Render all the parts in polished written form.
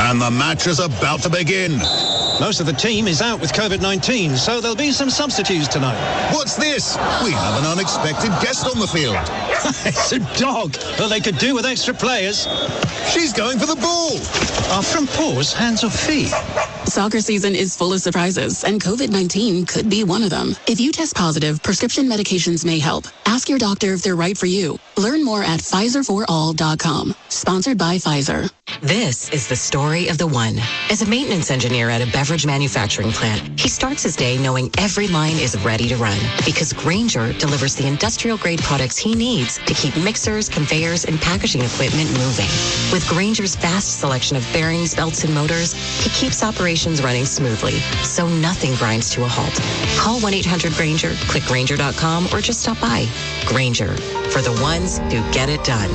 And the match is about to begin. Most of the team is out with COVID-19, so there'll be some substitutes tonight. What's this? We have an unexpected guest on the field. It's a dog. Well, they could do with extra players. She's going for the ball. From paws, hands or feet. Soccer season is full of surprises, and COVID-19 could be one of them. If you test positive, prescription medications may help. Ask your doctor if they're right for you. Learn more at PfizerForAll.com. Sponsored by Pfizer. This is the story of the one. As a maintenance engineer at a beverage manufacturing plant, he starts his day knowing every line is ready to run because Grainger delivers the industrial-grade products he needs to keep mixers, conveyors, and packaging equipment moving. With Grainger's vast selection of bearings, belts, and motors, he keeps operations running smoothly, so nothing grinds to a halt. Call 1-800-GRAINGER, click Grainger.com, or just stop by. Grainger, for the ones who get it done.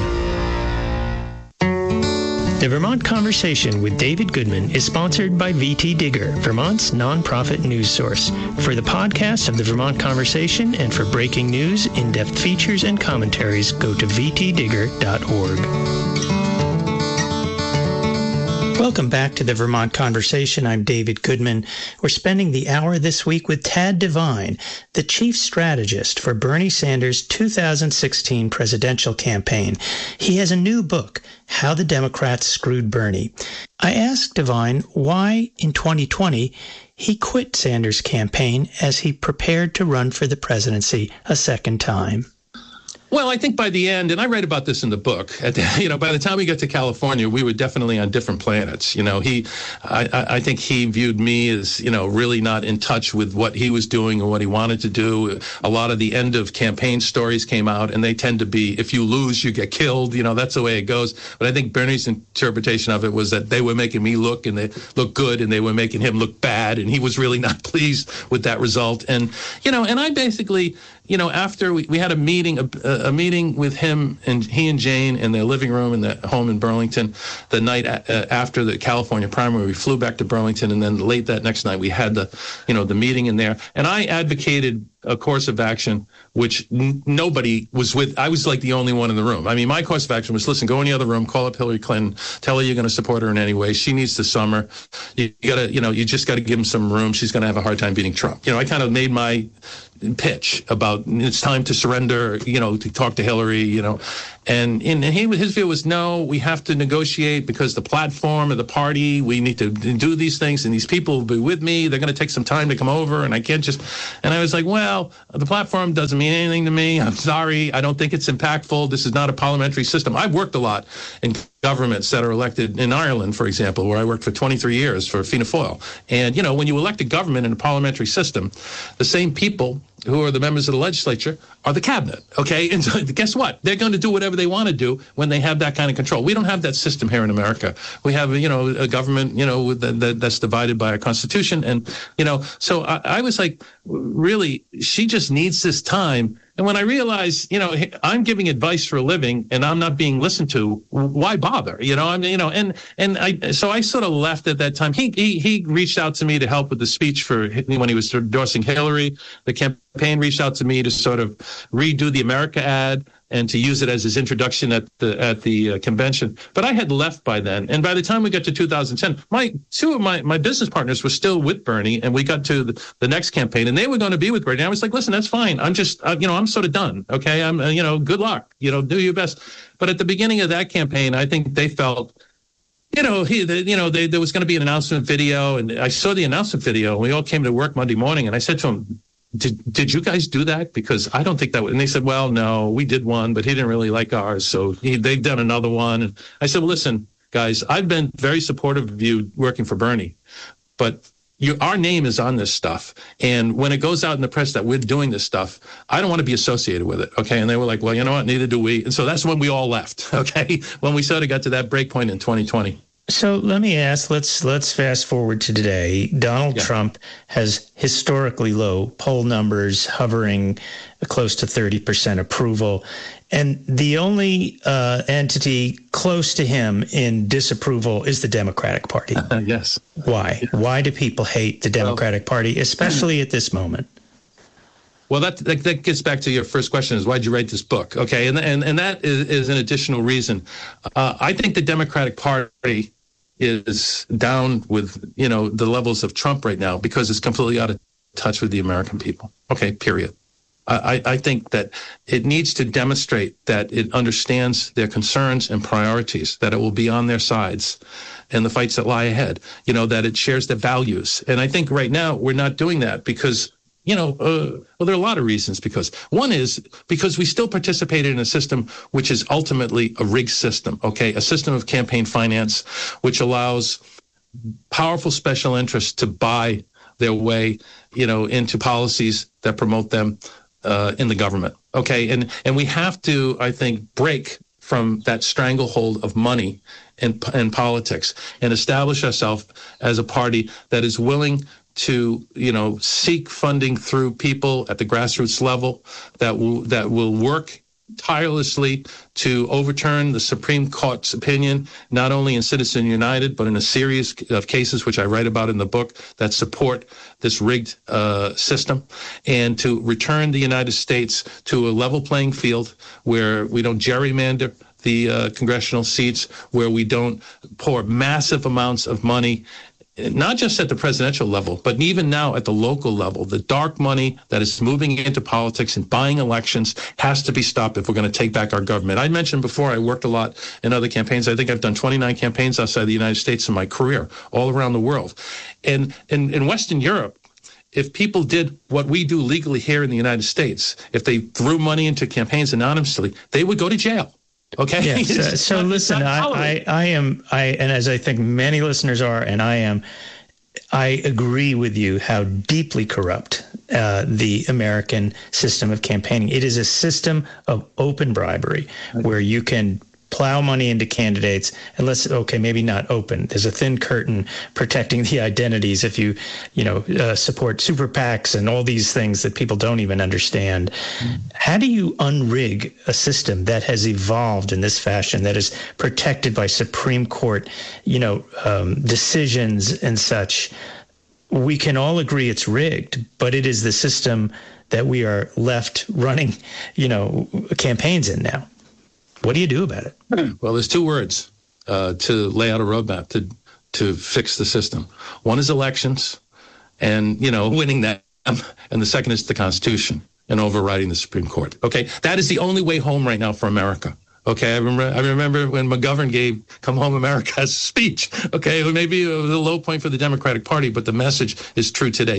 The Vermont Conversation with David Goodman is sponsored by VT Digger, Vermont's nonprofit news source. For the podcast of the Vermont Conversation and for breaking news, in-depth features, and commentaries, go to vtdigger.org. Welcome back to the Vermont Conversation. I'm David Goodman. We're spending the hour this week with Tad Devine, the chief strategist for Bernie Sanders' 2016 presidential campaign. He has a new book, How the Democrats Screwed Bernie. I asked Devine why, in 2020, he quit Sanders' campaign as he prepared to run for the presidency a second time. Well, I think by the end, and I write about this in the book, by the time we got to California, we were definitely on different planets. I think he viewed me as, really not in touch with what he was doing and what he wanted to do. A lot of the end of campaign stories came out, and they tend to be, if you lose, you get killed. That's the way it goes. But I think Bernie's interpretation of it was that they were making me look good, and they were making him look bad, and he was really not pleased with that result. And, and I basically, after we had a meeting with him and he and Jane in their living room in their home in Burlington the night after the California primary. We flew back to Burlington, and then late that next night we had the meeting in there. And I advocated a course of action which nobody was with. I was like the only one in the room. I mean, my course of action was, listen, go in the other room, call up Hillary Clinton, tell her you're going to support her in any way. She needs the summer. You just got to give him some room. She's going to have a hard time beating Trump. I kind of made my pitch about it's time to surrender, to talk to Hillary, and his view was, no, we have to negotiate because the platform of the party, we need to do these things, and these people will be with me. They're going to take some time to come over, and I can't just, and I was like, well, the platform doesn't mean anything to me. I'm sorry. I don't think it's impactful. This is not a parliamentary system. I've worked a lot in governments that are elected in Ireland, for example, where I worked for 23 years for Fianna Fáil. And, when you elect a government in a parliamentary system, the same people who are the members of the legislature are the cabinet, okay? And so guess what? They're going to do whatever they want to do when they have that kind of control. We don't have that system here in America. We have, a government, that's divided by a constitution. And, so I was like, really, she just needs this time. And when I realized, I'm giving advice for a living and I'm not being listened to, why bother? So I sort of left at that time. He reached out to me to help with the speech when he was endorsing Hillary. The campaign reached out to me to sort of redo the America ad and to use it as his introduction at the convention. But I had left by then. And by the time we got to 2010, two of my business partners were still with Bernie, and we got to the next campaign, and they were going to be with Bernie. I was like, listen, that's fine. I'm just, I'm sort of done. Okay. I'm, good luck, do your best. But at the beginning of that campaign, I think they felt, there was going to be an announcement video, and I saw the announcement video, and we all came to work Monday morning, and I said to him, did you guys do that? Because I don't think that would. And they said, well, no, we did one, but he didn't really like ours. So they've done another one. And I said, well, listen, guys, I've been very supportive of you working for Bernie, but our name is on this stuff. And when it goes out in the press that we're doing this stuff, I don't want to be associated with it. Okay. And they were like, well, you know what? Neither do we. And so that's when we all left. Okay. When we sort of got to that break point in 2020. So let me ask, let's fast forward to today. Donald Trump has historically low poll numbers, hovering close to 30% approval. And the only entity close to him in disapproval is the Democratic Party. Yes. Why? Why do people hate the Democratic Party, especially at this moment? Well, that gets back to your first question, is why'd you write this book? Okay, and that is an additional reason. I think the Democratic Party is down with, the levels of Trump right now because it's completely out of touch with the American people. Okay, period. I think that it needs to demonstrate that it understands their concerns and priorities, that it will be on their sides in the fights that lie ahead, that it shares their values. And I think right now we're not doing that because, there are a lot of reasons because. One is because we still participated in a system which is ultimately a rigged system, okay? A system of campaign finance which allows powerful special interests to buy their way, into policies that promote them in the government. Okay. And we have to, I think, break from that stranglehold of money in politics and establish ourselves as a party that is willing to, seek funding through people at the grassroots level that will work tirelessly to overturn the Supreme Court's opinion, not only in Citizens United, but in a series of cases, which I write about in the book, that support this rigged system, and to return the United States to a level playing field where we don't gerrymander the congressional seats, where we don't pour massive amounts of money, not just at the presidential level, but even now at the local level. The dark money that is moving into politics and buying elections has to be stopped if we're going to take back our government. I mentioned before I worked a lot in other campaigns. I think I've done 29 campaigns outside the United States in my career, all around the world. And in Western Europe, if people did what we do legally here in the United States, if they threw money into campaigns anonymously, they would go to jail. Okay. Yes. So listen, I am, and as I think many listeners are, and I agree with you how deeply corrupt the American system of campaigning. It is a system of open bribery where you can plow money into candidates unless, okay, maybe not open. There's a thin curtain protecting the identities if you support super PACs and all these things that people don't even understand. How do you unrig a system that has evolved in this fashion, that is protected by Supreme Court, decisions and such? We can all agree it's rigged, but it is the system that we are left running, campaigns in now. What do you do about it? Well, there's two words to lay out a roadmap to fix the system. One is elections and, winning them. And the second is the Constitution and overriding the Supreme Court. Okay, that is the only way home right now for America. Okay, I remember when McGovern gave "Come Home America" as a speech. Okay, maybe it was a low point for the Democratic Party, but the message is true today.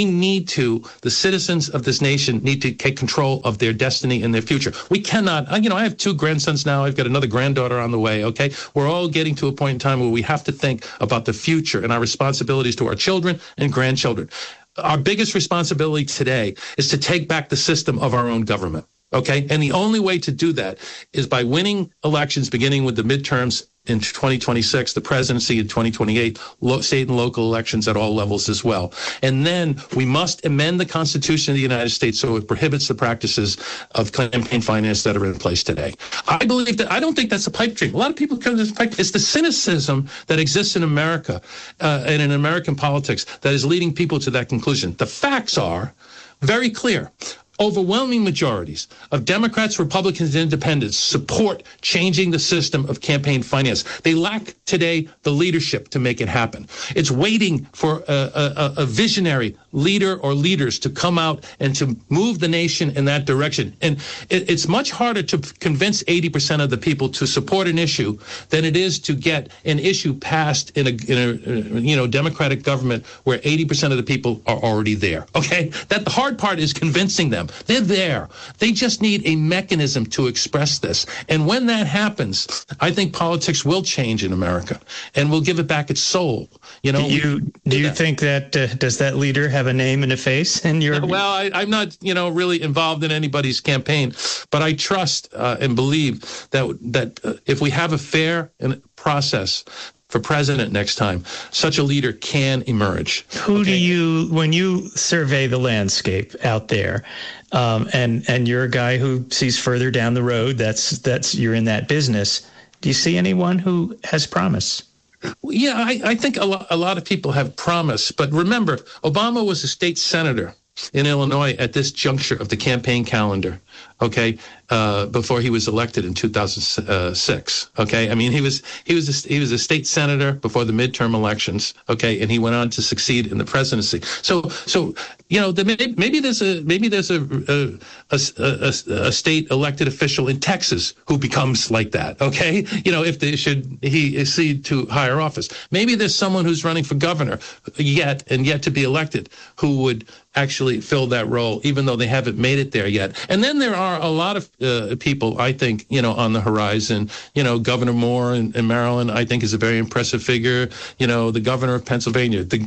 The citizens of this nation need to take control of their destiny and their future. We cannot, I have 2 grandsons now. I've got another granddaughter on the way. Okay, we're all getting to a point in time where we have to think about the future and our responsibilities to our children and grandchildren. Our biggest responsibility today is to take back the system of our own government. Okay, and the only way to do that is by winning elections, beginning with the midterms in 2026, the presidency in 2028, state and local elections at all levels as well. And then we must amend the Constitution of the United States so it prohibits the practices of campaign finance that are in place today. I don't think that's a pipe dream. A lot of people come to this pipe. It's the cynicism that exists in America and in American politics that is leading people to that conclusion. The facts are very clear. Overwhelming majorities of Democrats, Republicans, and Independents support changing the system of campaign finance. They lack today the leadership to make it happen. It's waiting for a visionary leader or leaders to come out and to move the nation in that direction. And it's much harder to convince 80% of the people to support an issue than it is to get an issue passed in a democratic government where 80% of the people are already there. Okay, that the hard part is convincing them. They're there. They just need a mechanism to express this. And when that happens, I think politics will change in America and we'll give it back its soul. Do you think that does that leader have a name and a face in your? Well, I'm not, really involved in anybody's campaign, but I trust and believe that if we have a fair process for president next time, such a leader can emerge. Who do you, when you survey the landscape out there, and you're a guy who sees further down the road, that's you're in that business, do you see anyone who has promise? Yeah, I think a lot of people have promise. But remember, Obama was a state senator in Illinois at this juncture of the campaign calendar. okay, before he was elected in 2006. Okay, I mean he was a state senator before the midterm elections. Okay, and he went on to succeed in the presidency. So you know, maybe there's a state elected official in Texas who becomes like that. Okay, you know, if he accede to higher office, maybe there's someone who's running for governor yet to be elected who would actually fill that role, even though they haven't made it there yet. And then there are a lot of people, I think, you know, on the horizon. You know, Governor Moore in Maryland, I think, is a very impressive figure. You know, the governor of Pennsylvania, the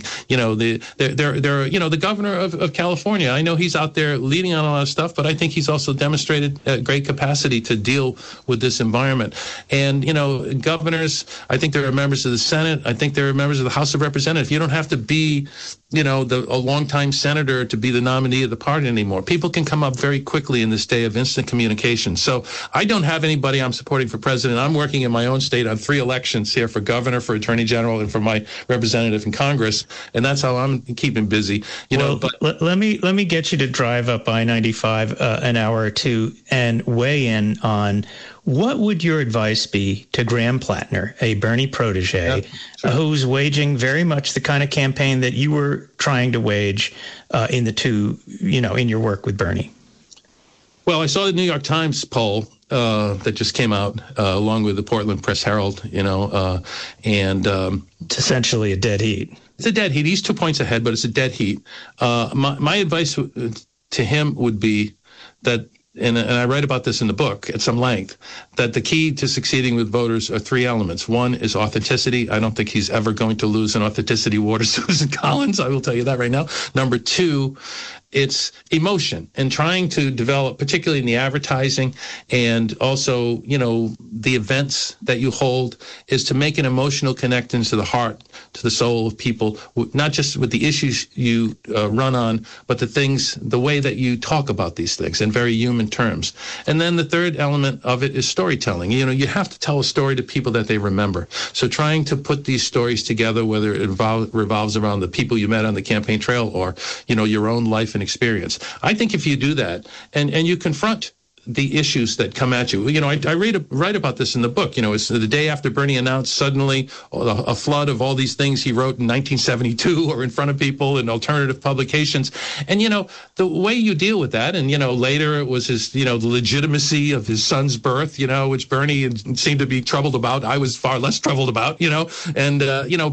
governor of California. I know he's out there leading on a lot of stuff, but I think he's also demonstrated great capacity to deal with this environment. And, you know, governors, I think there are members of the Senate. I think there are members of the House of Representatives. You don't have to be, you know, a longtime senator to be the nominee of the party anymore. People can come up very quickly in this day of instant communication. So I don't have anybody I'm supporting for president. I'm working in my own state on 3 elections here for governor, for attorney general, and for my representative in Congress. And that's how I'm keeping busy. Let me get you to drive up I-95 an hour or two and weigh in on what would your advice be to Graham Plattner, a Bernie protege, who's waging very much the kind of campaign that you were trying to wage in your work with Bernie? Well, I saw the New York Times poll that just came out, along with the Portland Press Herald, and it's essentially a dead heat. It's a dead heat. He's 2 points ahead, but it's a dead heat. My advice to him would be that, and I write about this in the book at some length, that the key to succeeding with voters are 3 elements. One is authenticity. I don't think he's ever going to lose an authenticity war to Susan Collins. I will tell you that right now. Number 2, it's emotion, and trying to develop, particularly in the advertising and also, you know, the events that you hold, is to make an emotional connection to the heart, to the soul of people, not just with the issues you run on, but the way that you talk about these things in very human terms. And then the third element of it is storytelling. You know, you have to tell a story to people that they remember. So trying to put these stories together, whether it revolves around the people you met on the campaign trail or, you know, your own life and experience. I think if you do that and you confront the issues that come at you, you know, I write about this in the book. You know, it's the day after Bernie announced suddenly a flood of all these things he wrote in 1972 or in front of people in alternative publications. And, you know, the way you deal with that, and, you know, later it was his, you know, the legitimacy of his son's birth, you know, which Bernie seemed to be troubled about. I was far less troubled about, you know, and,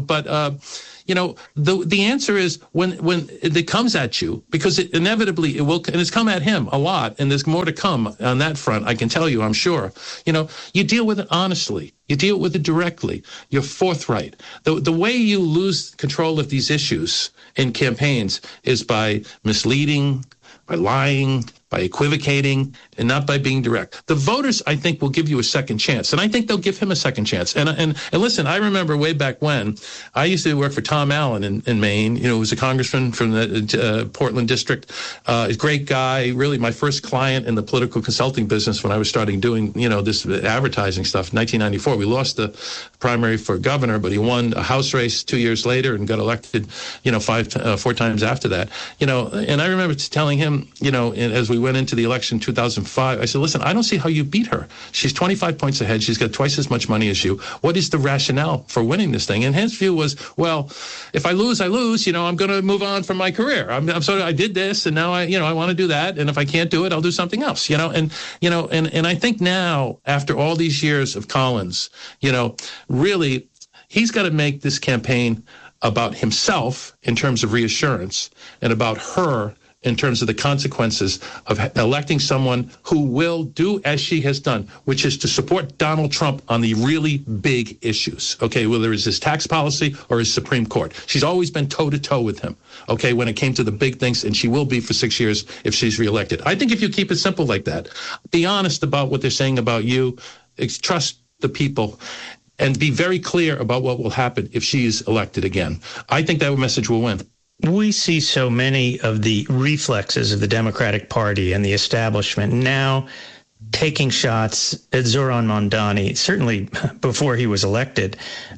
you know, the answer is when it comes at you, because it inevitably it will, and it's come at him a lot, and there's more to come on that front, I can tell you, I'm sure. You know, you deal with it honestly. You deal with it directly. You're forthright. The way you lose control of these issues in campaigns is by misleading, by lying, by equivocating, and not by being direct. The voters, I think, will give you a second chance, and I think they'll give him a second chance. And listen, I remember way back when I used to work for Tom Allen in Maine. You know, he was a congressman from the Portland district. A great guy, really my first client in the political consulting business when I was starting doing, you know, this advertising stuff. In 1994, we lost the primary for governor, but he won a House race 2 years later and got elected, you know, 4 times after that. You know, and I remember telling him, you know, as we went into the election in 2005, I said, listen, I don't see how you beat her. She's 25 points ahead. She's got twice as much money as you. What is the rationale for winning this thing? And his view was, well, if I lose, I lose. You know, I'm going to move on from my career. I did this, and now I want to do that. And if I can't do it, I'll do something else. And I think now, after all these years of Collins, you know, really, he's got to make this campaign about himself in terms of reassurance, and about her in terms of the consequences of electing someone who will do as she has done, which is to support Donald Trump on the really big issues, okay, whether it's his tax policy or his Supreme Court. She's always been toe-to-toe with him, okay, when it came to the big things, and she will be for 6 years if she's reelected. I think if you keep it simple like that, be honest about what they're saying about you, trust the people, and be very clear about what will happen if she is elected again. I think that message will win. We see so many of the reflexes of the Democratic Party and the establishment now taking shots at Zoran Mondani, certainly before he was elected.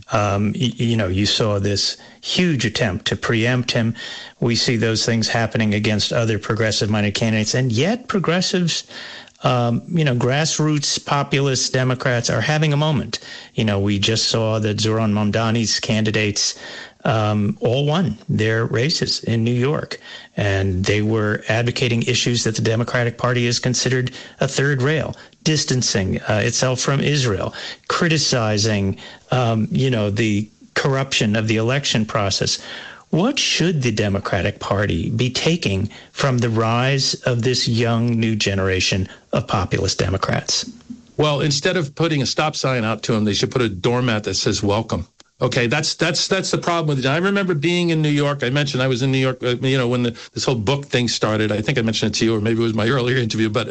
You saw this huge attempt to preempt him. We see those things happening against other progressive-minded candidates, and yet progressives grassroots populist Democrats are having a moment. We just saw that Zohran Mamdani's candidates all won their races in New York, and they were advocating issues that the Democratic Party has considered a third rail, distancing itself from Israel, criticizing, the corruption of the election process. What should the Democratic Party be taking from the rise of this young new generation of populist Democrats? Well, instead of putting a stop sign out to them, they should put a doormat that says welcome. Okay, that's the problem with it. I remember being in New York. I mentioned I was in New York, when this whole book thing started. I think I mentioned it to you, or maybe it was my earlier interview. But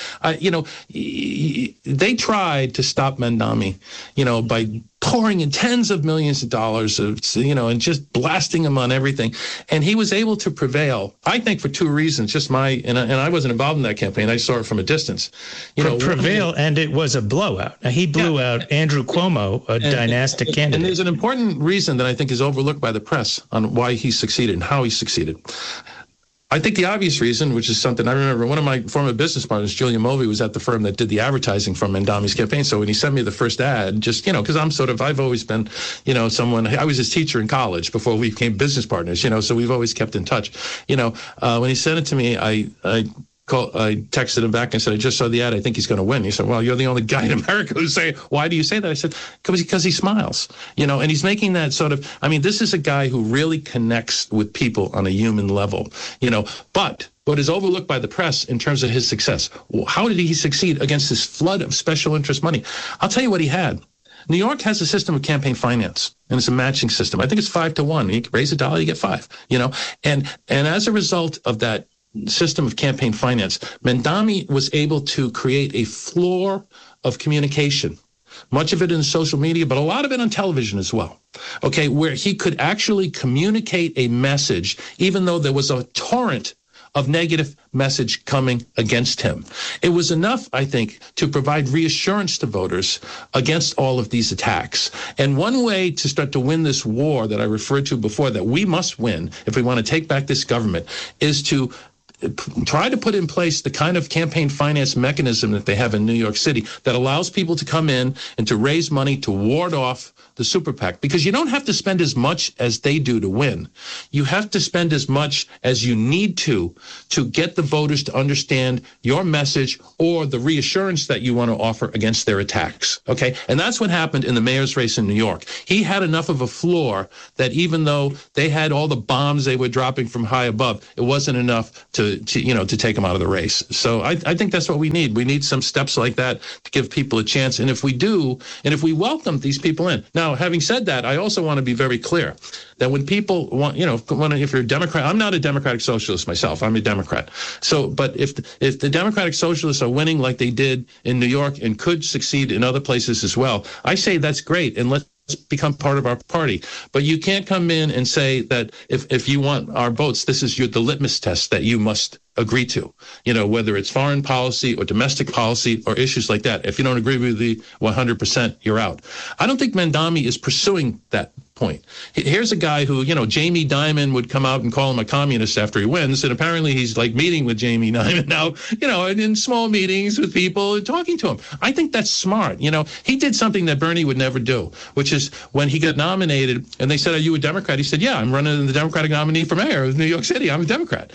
they tried to stop Mamdani, by pouring in tens of millions of dollars and just blasting him on everything. And he was able to prevail, I think, for two reasons. And I wasn't involved in that campaign. I saw it from a distance. Prevail, and it was a blowout. Now, he blew out Andrew Cuomo, a dynastic candidate. And there's an important reason that I think is overlooked by the press on why he succeeded and how he succeeded. I think the obvious reason, which is something I remember, one of my former business partners, Julian Mulvey, was at the firm that did the advertising for Mamdani's campaign. So when he sent me the first ad, just, because I've always been, someone, I was his teacher in college before we became business partners, so we've always kept in touch. When he sent it to me, I texted him back and said, I just saw the ad. I think he's going to win. He said, well, you're the only guy in America who's saying, why do you say that? I said, because he smiles, and he's making that sort of, this is a guy who really connects with people on a human level, but what is overlooked by the press in terms of his success, how did he succeed against this flood of special interest money? I'll tell you what he had. New York has a system of campaign finance, and it's a matching system. I think it's 5-1. You raise $1, you get 5, and as a result of that system of campaign finance, Mamdani was able to create a floor of communication, much of it in social media, but a lot of it on television as well, okay, where he could actually communicate a message, even though there was a torrent of negative message coming against him. It was enough, I think, to provide reassurance to voters against all of these attacks. And one way to start to win this war that I referred to before, that we must win if we want to take back this government, is to try to put in place the kind of campaign finance mechanism that they have in New York City that allows people to come in and to raise money to ward off the super PAC, because you don't have to spend as much as they do to win. You have to spend as much as you need to get the voters to understand your message or the reassurance that you want to offer against their attacks. Okay. And that's what happened in the mayor's race in New York. He had enough of a floor that even though they had all the bombs they were dropping from high above, it wasn't enough to take him out of the race. So I think that's what we need. We need some steps like that to give people a chance. And if we do, and if we welcome these people in. Now, having said that, I also want to be very clear that when people want, if you're a Democrat, I'm not a Democratic Socialist myself. I'm a Democrat. So, but if the Democratic Socialists are winning like they did in New York and could succeed in other places as well, I say that's great. And let's become part of our party. But you can't come in and say that if you want our votes, this is the litmus test that you must agree to, whether it's foreign policy or domestic policy or issues like that. If you don't agree with the 100%, you're out. I don't think Mamdani is pursuing that point. Here's a guy who, Jamie Dimon would come out and call him a communist after he wins, and apparently he's like meeting with Jamie Dimon now, and in small meetings with people and talking to him. I think that's smart. He did something that Bernie would never do, which is when he got nominated and they said, are you a Democrat? He said, yeah, I'm running the Democratic nominee for mayor of New York City. I'm a Democrat.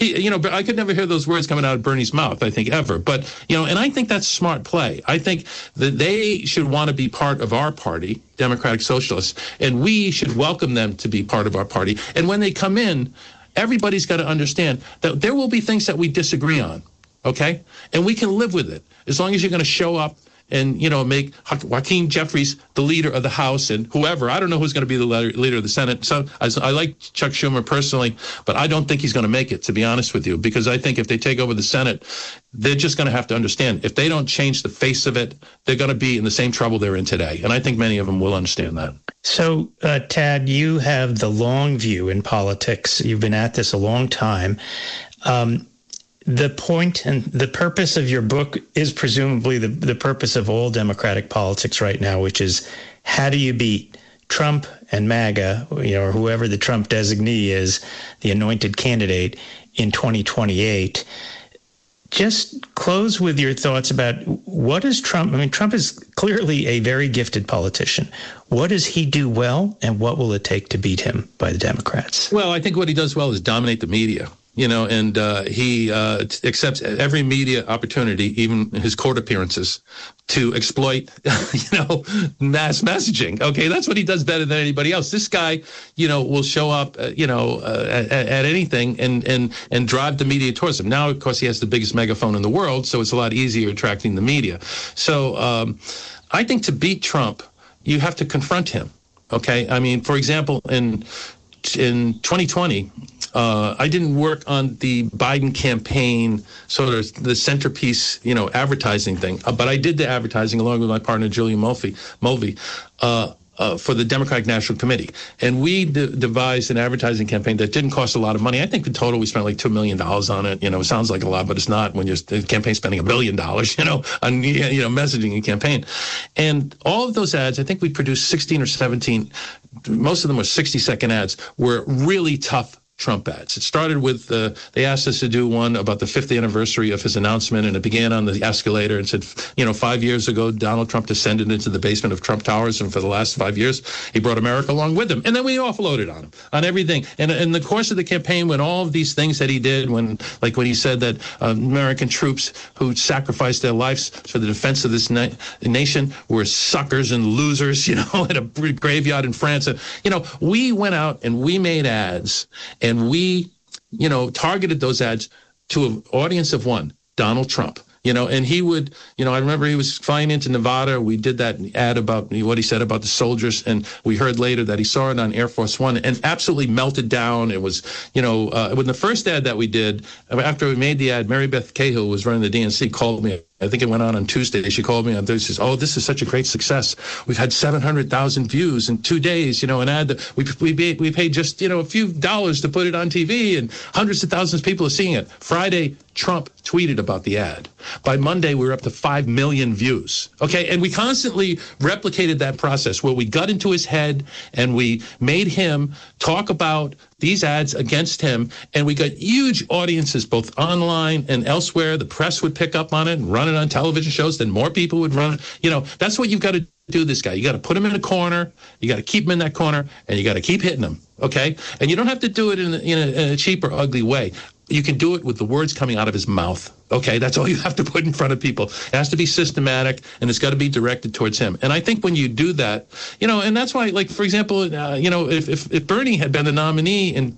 I could never hear those words coming out of Bernie's mouth, I think, ever. But, and I think that's smart play. I think that they should want to be part of our party, Democratic Socialists, and we should welcome them to be part of our party. And when they come in, everybody's got to understand that there will be things that we disagree on, okay? And we can live with it as long as you're going to show up and, make Hakeem Jeffries the leader of the House and whoever. I don't know who's going to be the leader of the Senate. So I like Chuck Schumer personally, but I don't think he's going to make it, to be honest with you, because I think if they take over the Senate, they're just going to have to understand if they don't change the face of it, they're going to be in the same trouble they're in today. And I think many of them will understand that. So, Tad, you have the long view in politics. You've been at this a long time. The point and the purpose of your book is presumably the purpose of all Democratic politics right now, which is how do you beat Trump and MAGA, or whoever the Trump designee is, the anointed candidate in 2028. just close with your thoughts about what is Trump? I mean, Trump is clearly a very gifted politician. What does he do well, and what will it take to beat him by the Democrats? Well, I think what he does well is dominate the media. And he accepts every media opportunity, even his court appearances, to exploit, mass messaging. Okay, that's what he does better than anybody else. This guy, will show up, at anything and drive the media towards him. Now, of course, he has the biggest megaphone in the world, so it's a lot easier attracting the media. So I think to beat Trump, you have to confront him. Okay, I mean, for example, in 2020. I didn't work on the Biden campaign, sort of the centerpiece, advertising thing. But I did the advertising along with my partner, Julian Mulvey, for the Democratic National Committee. And we devised an advertising campaign that didn't cost a lot of money. I think in total we spent like $2 million on it. It sounds like a lot, but it's not when the campaign's spending $1 billion, on, messaging and campaign. And all of those ads, I think we produced 16 or 17, most of them were 60-second ads, were really tough Trump ads. It started with, they asked us to do one about the 5th anniversary of his announcement, and it began on the escalator and said, 5 years ago, Donald Trump descended into the basement of Trump Towers, and for the last 5 years, he brought America along with him. And then we offloaded on him, on everything. And in the course of the campaign, when all of these things that he did, when he said that American troops who sacrificed their lives for the defense of this nation were suckers and losers, at a graveyard in France. And, we went out and we made ads, and we, targeted those ads to an audience of one, Donald Trump. And he would, I remember he was flying into Nevada. We did that ad about what he said about the soldiers. And we heard later that he saw it on Air Force One and absolutely melted down. It was, when the first ad that we did, after we made the ad, Mary Beth Cahill was running the DNC, called me. I think it went on Tuesday. She called me on Thursday. Says, "Oh, this is such a great success. We've had 700,000 views in 2 days. An ad that we paid just a few dollars to put it on TV, and hundreds of thousands of people are seeing it." Friday, Trump tweeted about the ad. By Monday, we were up to 5 million views. Okay, and we constantly replicated that process where we got into his head and we made him talk about these ads against him, and we got huge audiences both online and elsewhere. The press would pick up on it and run it on television shows, then more people would run it. That's what you've got to do this guy. You got to put him in a corner, you got to keep him in that corner, and you got to keep hitting him, okay? And you don't have to do it in a cheap or ugly way. You can do it with the words coming out of his mouth. Okay, that's all you have to put in front of people. It has to be systematic, and it's got to be directed towards him. And I think when you do that, and that's why, like, for example, if Bernie had been the nominee in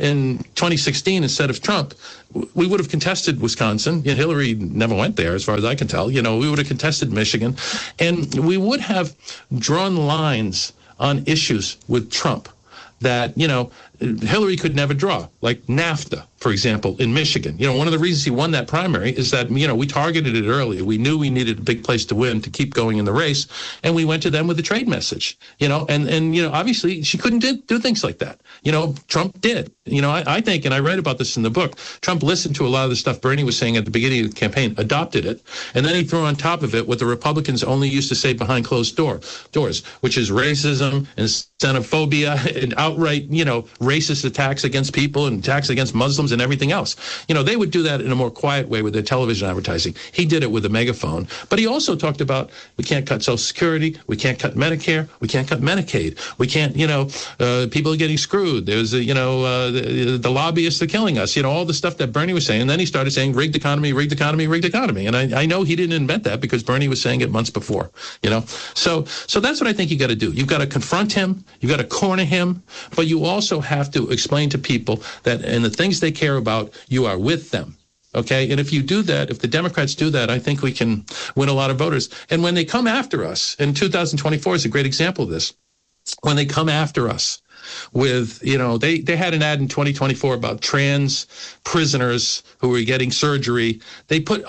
2016 instead of Trump, we would have contested Wisconsin. Hillary never went there, as far as I can tell. We would have contested Michigan, and we would have drawn lines on issues with Trump that, Hillary could never draw, like NAFTA, for example, in Michigan. One of the reasons he won that primary is that, we targeted it early. We knew we needed a big place to win to keep going in the race, and we went to them with a trade message, and obviously she couldn't do things like that. Trump did. I think, and I read about this in the book, Trump listened to a lot of the stuff Bernie was saying at the beginning of the campaign, adopted it, and then he threw on top of it what the Republicans only used to say behind closed doors, which is racism and xenophobia and outright, racist attacks against people and attacks against Muslims and everything else. They would do that in a more quiet way with their television advertising. He did it with a megaphone. But he also talked about, we can't cut Social Security, we can't cut Medicare, we can't cut Medicaid, we can't, people are getting screwed. There's, the lobbyists are killing us, all the stuff that Bernie was saying. And then he started saying rigged economy, rigged economy, rigged economy. And I know he didn't invent that because Bernie was saying it months before, So that's what I think you got to do. You've got to confront him, you've got to corner him, but you also have to explain to people that in the things they care about, you are with them. Okay, and if you do that, if the Democrats do that, I think we can win a lot of voters. And when they come after us, and 2024 is a great example of this, when they come after us with, they had an ad in 2024 about trans prisoners who were getting surgery. They put,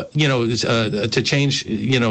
to change,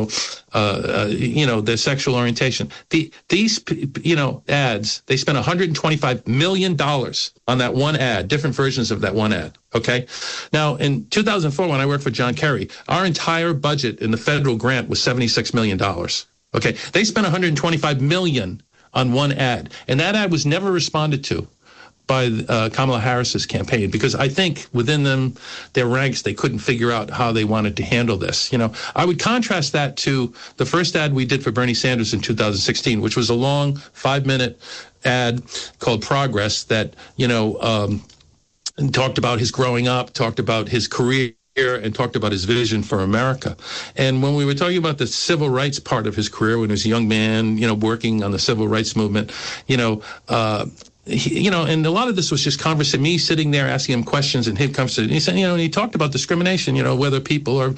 their sexual orientation. These ads, they spent $125 million on that one ad, different versions of that one ad. Okay. Now, in 2004, when I worked for John Kerry, our entire budget in the federal grant was $76 million. Okay. They spent $125 million on one ad, and that ad was never responded to by Kamala Harris's campaign, because I think within them, their ranks, they couldn't figure out how they wanted to handle this. I would contrast that to the first ad we did for Bernie Sanders in 2016, which was a long 5-minute ad called Progress that, talked about his growing up, talked about his career, and talked about his vision for America. And when we were talking about the civil rights part of his career, when he was a young man, working on the civil rights movement, and a lot of this was just conversation, me sitting there asking him questions and him conversation. He said, and he talked about discrimination, whether people are,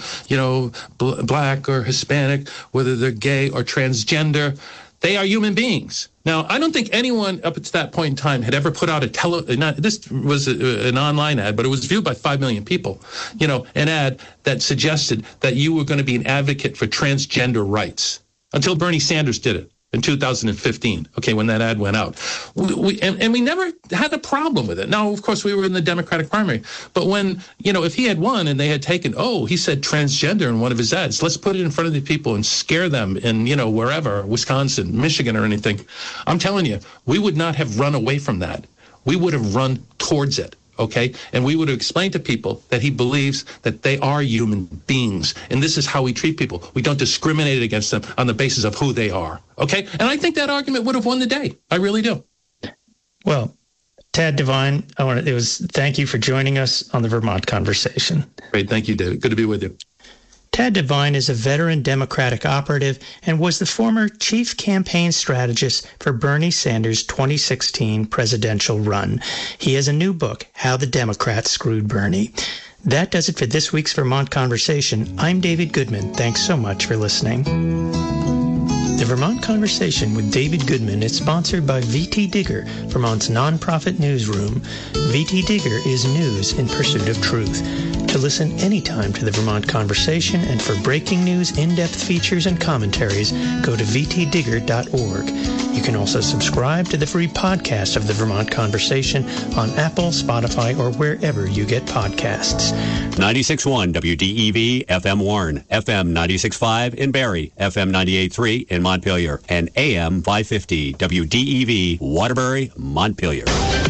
black or Hispanic, whether they're gay or transgender. They are human beings. Now, I don't think anyone up to that point in time had ever put out this was an online ad, but it was viewed by 5 million people, an ad that suggested that you were going to be an advocate for transgender rights until Bernie Sanders did it in 2015, when that ad went out. We never had a problem with it. Now, of course, we were in the Democratic primary. But when, if he had won and they had taken, he said transgender in one of his ads, let's put it in front of the people and scare them in, wherever, Wisconsin, Michigan or anything. I'm telling you, we would not have run away from that. We would have run towards it. And we would have explained to people that he believes that they are human beings, and this is how we treat people. We don't discriminate against them on the basis of who they are. And I think that argument would have won the day. I really do. Well, Tad Devine, thank you for joining us on the Vermont Conversation. Great. Thank you, David. Good to be with you. Tad Devine is a veteran Democratic operative and was the former chief campaign strategist for Bernie Sanders' 2016 presidential run. He has a new book, How the Democrats Screwed Bernie. That does it for this week's Vermont Conversation. I'm David Goodman. Thanks so much for listening. The Vermont Conversation with David Goodman is sponsored by VT Digger, Vermont's nonprofit newsroom. VT Digger is news in pursuit of truth. To listen anytime to the Vermont Conversation and for breaking news, in-depth features, and commentaries, go to vtdigger.org. You can also subscribe to the free podcast of the Vermont Conversation on Apple, Spotify, or wherever you get podcasts. 96.1 WDEV FM Warren, FM 96.5 in Barrie, FM 98.3 in Montpelier, and AM 550 WDEV Waterbury, Montpelier.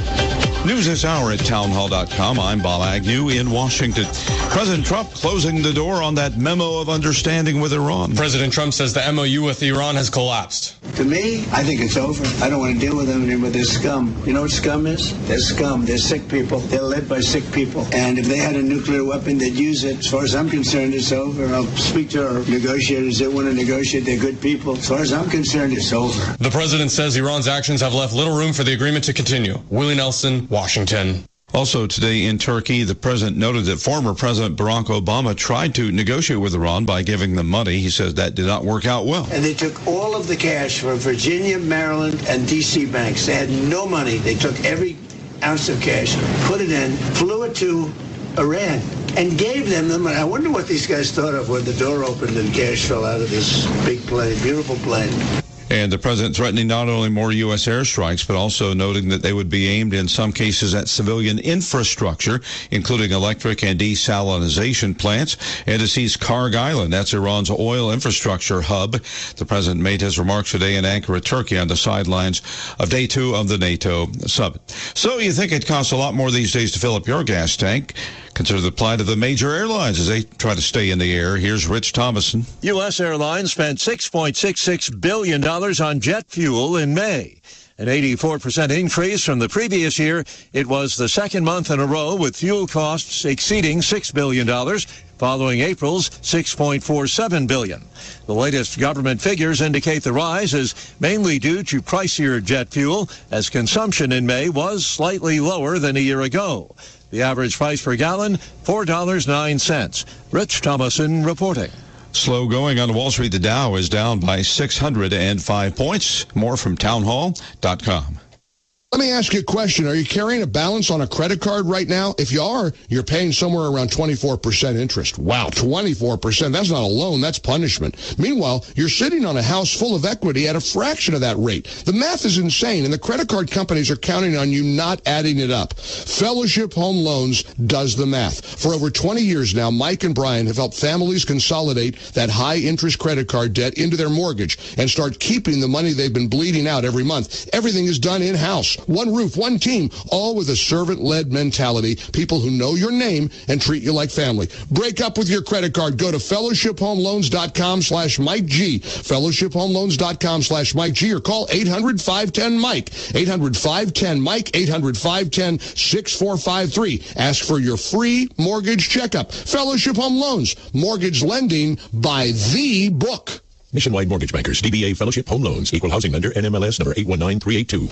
News this hour at townhall.com. I'm Bob Agnew in Washington. President Trump closing the door on that memo of understanding with Iran. President Trump says the MOU with Iran has collapsed. To me, I think it's over. I don't want to deal with them anymore. They're scum. You know what scum is? They're scum. They're sick people. They're led by sick people. And if they had a nuclear weapon, they'd use it. As far as I'm concerned, it's over. I'll speak to our negotiators. They want to negotiate. They're good people. As far as I'm concerned, it's over. The president says Iran's actions have left little room for the agreement to continue. Willie Nelson, Washington. Also today in Turkey, the president noted that former President Barack Obama tried to negotiate with Iran by giving them money. He says that did not work out well. And they took all of the cash from Virginia, Maryland, and D.C. banks. They had no money. They took every ounce of cash, put it in, flew it to Iran, and gave them the money. I wonder what these guys thought of when the door opened and cash fell out of this big plane, beautiful plane. And the president threatening not only more U.S. airstrikes, but also noting that they would be aimed in some cases at civilian infrastructure, including electric and desalinization plants, and to seize Karg Island. That's Iran's oil infrastructure hub. The president made his remarks today in Ankara, Turkey, on the sidelines of day 2 of the NATO summit. So you think it costs a lot more these days to fill up your gas tank? Consider the plight of the major airlines as they try to stay in the air. Here's Rich Thomason. U.S. Airlines spent $6.66 billion on jet fuel in May, an 84% increase from the previous year. It was the second month in a row with fuel costs exceeding $6 billion, following April's $6.47 billion. The latest government figures indicate the rise is mainly due to pricier jet fuel, as consumption in May was slightly lower than a year ago. The average price per gallon, $4.09. Rich Thomason reporting. Slow going on Wall Street. The Dow is down by 605 points. More from townhall.com. Let me ask you a question. Are you carrying a balance on a credit card right now? If you are, you're paying somewhere around 24% interest. Wow, 24%. That's not a loan. That's punishment. Meanwhile, you're sitting on a house full of equity at a fraction of that rate. The math is insane, and the credit card companies are counting on you not adding it up. Fellowship Home Loans does the math. For over 20 years now, Mike and Brian have helped families consolidate that high-interest credit card debt into their mortgage and start keeping the money they've been bleeding out every month. Everything is done in-house. one roof, one team, all with a servant-led mentality, people who know your name and treat you like family. Break up with your credit card. Go to fellowshiphomeloans.com/Mike G. fellowshiphomeloans.com/Mike G, or call 800-510-MIKE. 800-510-MIKE, 800-510-6453. Ask for your free mortgage checkup. Fellowship Home Loans. Mortgage lending by the book. Nationwide Mortgage Bankers, DBA Fellowship Home Loans, Equal Housing Lender, NMLS number 819382.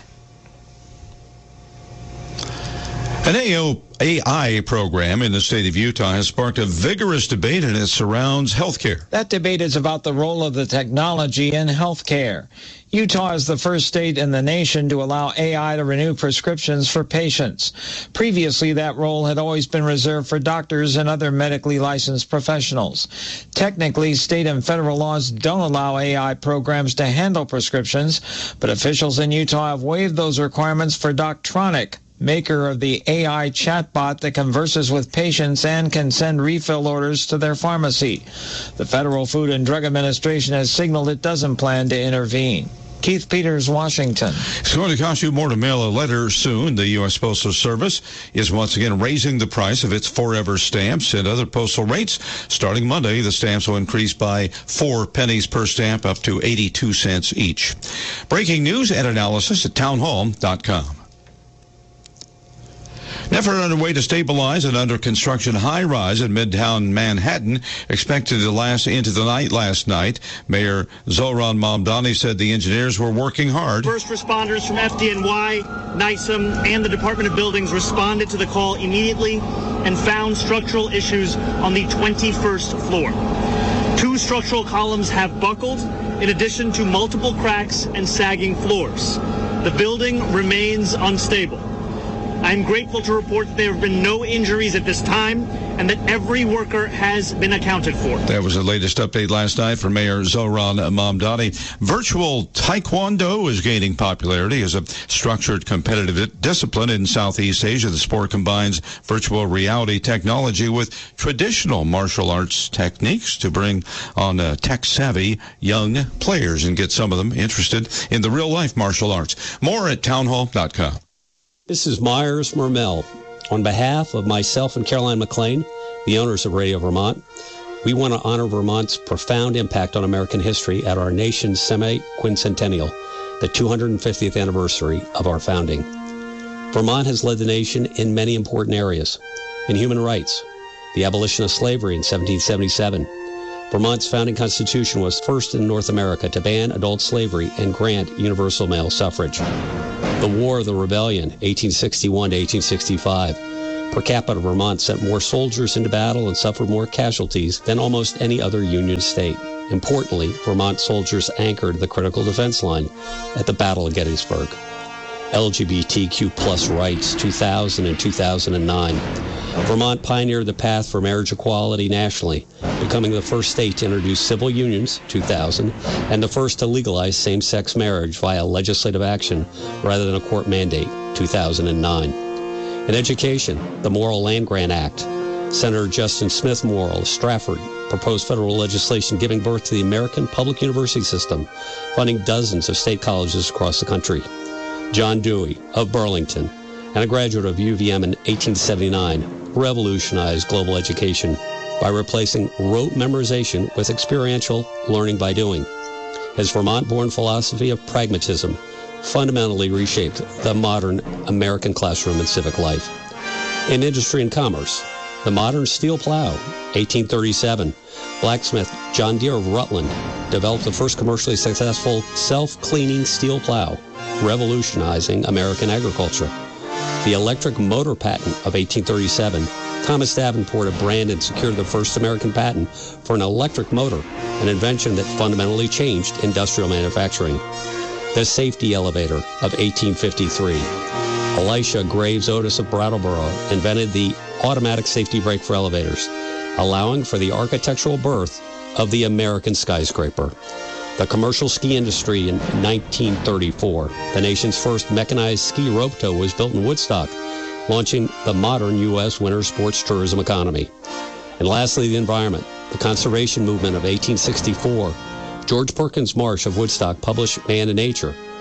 An AI program in the state of Utah has sparked a vigorous debate, and it surrounds healthcare. That debate is about the role of the technology in healthcare. Utah is the first state in the nation to allow AI to renew prescriptions for patients. Previously, that role had always been reserved for doctors and other medically licensed professionals. Technically, state and federal laws don't allow AI programs to handle prescriptions, but officials in Utah have waived those requirements for Doctronic, maker of the AI chatbot that converses with patients and can send refill orders to their pharmacy. The Federal Food and Drug Administration has signaled it doesn't plan to intervene. Keith Peters, Washington. It's going to cost you more to mail a letter soon. The U.S. Postal Service is once again raising the price of its Forever stamps and other postal rates. Starting Monday, the stamps will increase by 4 pennies per stamp, up to 82 cents each. Breaking news and analysis at townhall.com. An effort underway to stabilize an under-construction high-rise in Midtown Manhattan expected to last into the night last night. Mayor Zohran Mamdani said the engineers were working hard. First responders from FDNY, NYSEM, and the Department of Buildings responded to the call immediately and found structural issues on the 21st floor. 2 structural columns have buckled, in addition to multiple cracks and sagging floors. The building remains unstable. I'm grateful to report that there have been no injuries at this time and that every worker has been accounted for. That was the latest update last night from Mayor Zohran Mamdani. Virtual Taekwondo is gaining popularity as a structured competitive discipline in Southeast Asia. The sport combines virtual reality technology with traditional martial arts techniques to bring on tech-savvy young players and get some of them interested in the real-life martial arts. More at townhall.com. This is Myers Mermel. On behalf of myself and Caroline McLean, the owners of Radio Vermont, we want to honor Vermont's profound impact on American history at our nation's semi-quincentennial, the 250th anniversary of our founding. Vermont has led the nation in many important areas. In human rights, the abolition of slavery in 1777. Vermont's founding constitution was first in North America to ban adult slavery and grant universal male suffrage. The War of the Rebellion, 1861 to 1865. Per capita, Vermont sent more soldiers into battle and suffered more casualties than almost any other Union state. Importantly, Vermont soldiers anchored the critical defense line at the Battle of Gettysburg. LGBTQ plus rights, 2000 and 2009. Vermont pioneered the path for marriage equality nationally, becoming the first state to introduce civil unions, 2000, and the first to legalize same-sex marriage via legislative action rather than a court mandate, 2009. In education, the Morrill Land Grant Act. Senator Justin Smith Morrill of Stratford proposed federal legislation giving birth to the American public university system, funding dozens of state colleges across the country. John Dewey of Burlington, and a graduate of UVM in 1879, revolutionized global education by replacing rote memorization with experiential learning by doing. His Vermont-born philosophy of pragmatism fundamentally reshaped the modern American classroom and civic life. In industry and commerce, the modern steel plow, 1837, blacksmith John Deere of Rutland developed the first commercially successful self-cleaning steel plow, revolutionizing American agriculture. The electric motor patent of 1837, Thomas Davenport of Brandon secured the first American patent for an electric motor, an invention that fundamentally changed industrial manufacturing. The safety elevator of 1853. Elisha Graves Otis of Brattleboro invented the automatic safety brake for elevators, allowing for the architectural birth of the American skyscraper. The commercial ski industry in 1934. The nation's first mechanized ski rope tow was built in Woodstock, launching the modern U.S. winter sports tourism economy. And lastly, the environment. The conservation movement of 1864. George Perkins Marsh of Woodstock published Man and Nature,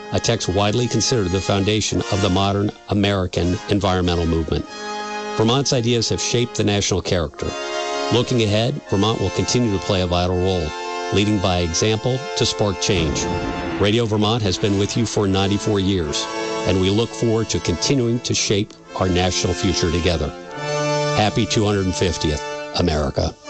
a text widely considered the foundation of the modern American environmental movement. Vermont's ideas have shaped the national character. Looking ahead, Vermont will continue to play a vital role, leading by example to spark change. Radio Vermont has been with you for 94 years, and we look forward to continuing to shape our national future together. Happy 250th, America.